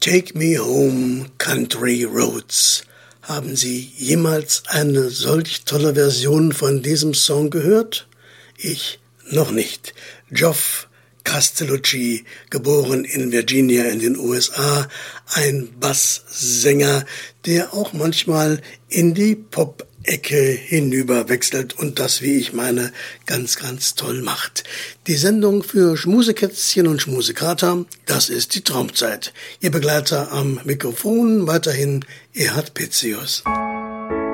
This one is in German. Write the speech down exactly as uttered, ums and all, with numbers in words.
Take Me Home, Country Roads. Haben Sie jemals eine solch tolle Version von diesem Song gehört? Ich noch nicht. Geoff Castellucci, geboren in Virginia in den U S A, ein Basssänger, der auch manchmal in die Pop-Ecke hinüberwechselt und das, wie ich meine, ganz, ganz toll macht. Die Sendung für Schmusekätzchen und Schmusekater, das ist die Traumzeit. Ihr Begleiter am Mikrofon weiterhin Erhard Petzius.